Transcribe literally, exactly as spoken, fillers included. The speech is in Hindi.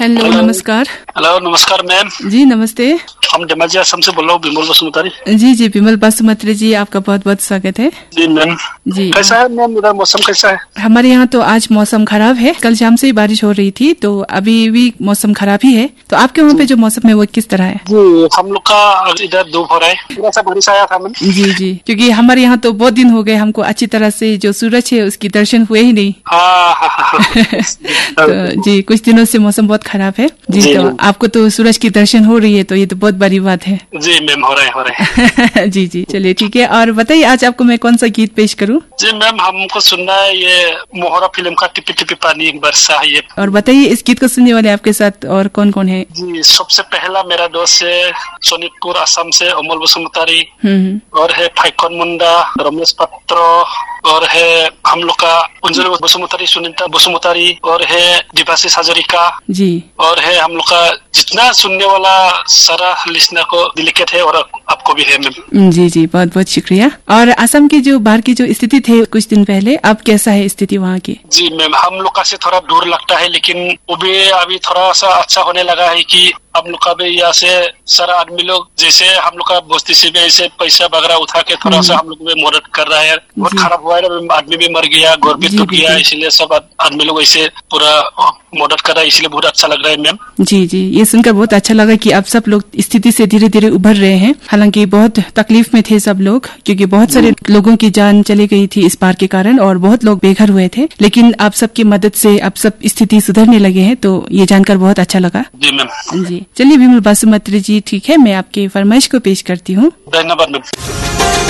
हेलो, नमस्कार। हेलो, नमस्कार मैम। जी नमस्ते। हम धेमाजी असम से बोल रहा हूँ, विमल बासुमतारी। जी जी विमल बासुमतारी जी, आपका बहुत बहुत स्वागत है। जी मैम। जी कैसा है मैम, उधर मौसम कैसा है? हमारे यहाँ तो आज मौसम खराब है। कल शाम से ही बारिश हो रही थी, तो अभी भी मौसम खराब ही है। तो आपके वहाँ पे जो मौसम है वो किस तरह है? जी हम लोग का इधर धूप हो रहा है, थोड़ा सा बारिश आया था मैम। जी जी क्योंकि हमारे यहाँ तो बहुत दिन हो गए, हमको अच्छी तरह से जो सूरज है उसकी दर्शन हुए ही नहीं। हाँ हाँ हाँ। तो जी कुछ दिनों से मौसम बहुत खराब है जी, जी तो आपको तो सूरज की दर्शन हो रही है, तो ये तो बहुत बड़ी बात है। जी मैम, हो रहा है हो रहा है। जी जी चलिए ठीक है। और बताइए आज आपको मैं कौन सा गीत पेश करूं? जी मैम, हमको सुनना है ये मोहरा फिल्म का टिपी टिपी पानी एक बरसा है ये। और बताइए इस गीत को सुनने वाले आपके साथ और कौन कौन है? जी सबसे पहला मेरा दोस्त है सोनितपुर असम से अमोल बासुमतारी, हम्म और है फाइकन मुंडा, रमेश पत्र, और है हम लोग का अंजलि बासुमतारी, सुनीता बासुमतारी, और है दिवाशीष हजारिका जी, और है हम लोग का जितना सुनने वाला सारा लिसनर को डेलिकेट है, और आपको भी है मैम। जी जी बहुत बहुत शुक्रिया। और असम की जो बाहर की जो स्थिति थे कुछ दिन पहले, अब कैसा है स्थिति वहाँ की? जी मैम, हम लोग का से थोड़ा दूर लगता है, लेकिन वो भी अभी थोड़ा सा अच्छा होने लगा है कि हम लोग का भी यहाँ से सारा आदमी लोग जैसे हम लोग का बस्ती से भी ऐसे पैसा वगैरह उठा के थोड़ा सा हम लोग भी मदद कर रहा है। बहुत खराब हुआ है, आदमी भी मर गया, घर भी टूट गया, इसलिए सब आदमी लोग ऐसे पूरा मदद कर रहा है, इसलिए बहुत अच्छा लग रहा है मैम। जी जी ये सुनकर बहुत अच्छा लगा कि अब सब लोग स्थिति से धीरे धीरे उभर रहे हैं। हालांकि बहुत तकलीफ में थे सब लोग, क्योंकि बहुत सारे लोगों की जान चली गई थी इस बाढ़ के कारण और बहुत लोग बेघर हुए थे, लेकिन आप सबकी मदद से अब सब स्थिति सुधरने लगे हैं, तो ये जानकर बहुत अच्छा लगा। जी मैम। जी चलिए विमल बासुमतारी जी, ठीक है, मैं आपकी फरमाइश को पेश करती हूँ। धन्यवाद मैम।